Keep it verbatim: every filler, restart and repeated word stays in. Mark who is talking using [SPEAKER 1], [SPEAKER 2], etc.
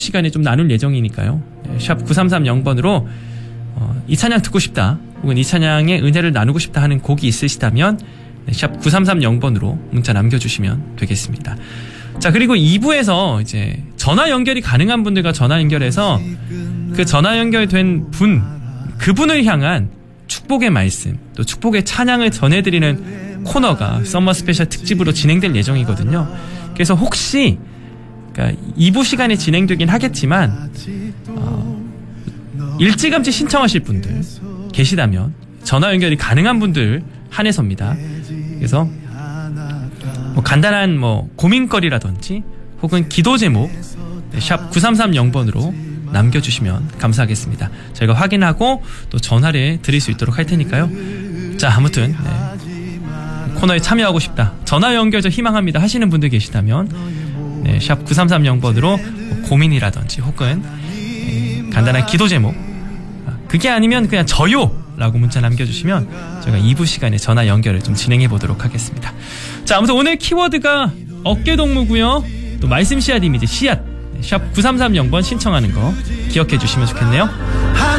[SPEAKER 1] 시간에 좀 나눌 예정이니까요. 샵 구삼삼영 번으로 어, 이 찬양 듣고 싶다 혹은 이 찬양의 은혜를 나누고 싶다 하는 곡이 있으시다면 샵 구삼삼영 번으로 문자 남겨주시면 되겠습니다. 자, 그리고 이 부에서 이제 전화 연결이 가능한 분들과 전화 연결해서 그 전화 연결된 분, 그분을 향한 축복의 말씀, 또 축복의 찬양을 전해드리는 코너가 썸머 스페셜 특집으로 진행될 예정이거든요. 그래서 혹시 그러니까 이 부 시간에 진행되긴 하겠지만 어, 일찌감치 신청하실 분들 계시다면 전화 연결이 가능한 분들 한해서입니다. 그래서 뭐 간단한 뭐 고민거리라든지 혹은 기도 제목 샵 구삼삼영 번으로 남겨주시면 감사하겠습니다. 저희가 확인하고 또 전화를 드릴 수 있도록 할 테니까요. 자, 아무튼 네. 코너에 참여하고 싶다, 전화 연결 저 희망합니다 하시는 분들 계시다면 네, 샵 구삼삼영 번으로 뭐 고민이라든지 혹은 네, 간단한 기도 제목, 그게 아니면 그냥 저요! 라고 문자 남겨주시면 저희가 이 부 시간에 전화 연결을 좀 진행해 보도록 하겠습니다. 자, 아무튼 오늘 키워드가 어깨동무고요. 또 말씀 씨앗 이미지 씨앗 샵 구삼삼영 번 신청하는 거 기억해 주시면 좋겠네요.